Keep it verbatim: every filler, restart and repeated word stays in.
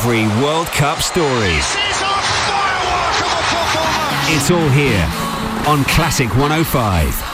every World Cup story. This is a firework of a football match. It's all here on Classic one oh five.